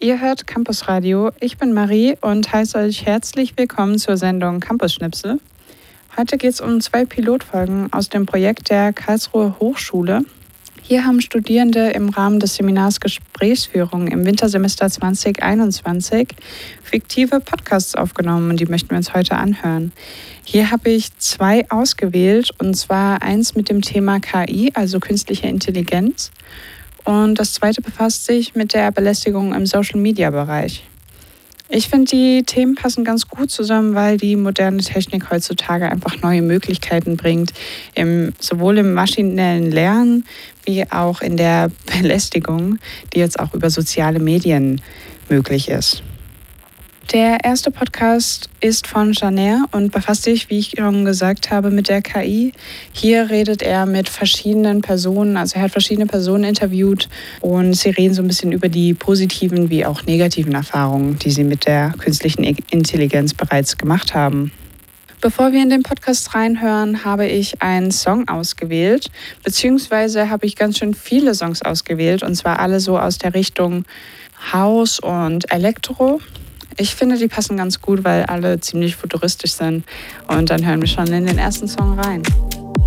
Ihr hört Campus Radio. Ich bin Marie und heiße euch herzlich willkommen zur Sendung Campus Schnipsel. Heute geht es um 2 Pilotfolgen aus dem Projekt der Karlsruher Hochschule. Hier haben Studierende im Rahmen des Seminars Gesprächsführung im Wintersemester 2021 fiktive Podcasts aufgenommen und die möchten wir uns heute anhören. Hier habe ich 2 ausgewählt, und zwar eins mit dem Thema KI, also künstliche Intelligenz, und das zweite befasst sich mit der Belästigung im Social-Media-Bereich. Ich finde, die Themen passen ganz gut zusammen, weil die moderne Technik heutzutage einfach neue Möglichkeiten bringt, sowohl im maschinellen Lernen wie auch in der Belästigung, die jetzt auch über soziale Medien möglich ist. Der erste Podcast ist von Janer und befasst sich, wie ich schon gesagt habe, mit der KI. Hier redet er mit verschiedenen Personen, also er hat verschiedene Personen interviewt und sie reden so ein bisschen über die positiven wie auch negativen Erfahrungen, die sie mit der künstlichen Intelligenz bereits gemacht haben. Bevor wir in den Podcast reinhören, habe ich einen Song ausgewählt, beziehungsweise habe ich ganz schön viele Songs ausgewählt, und zwar alle so aus der Richtung House und Elektro. Ich finde, die passen ganz gut, weil alle ziemlich futuristisch sind. Und dann hören wir schon in den ersten Song rein.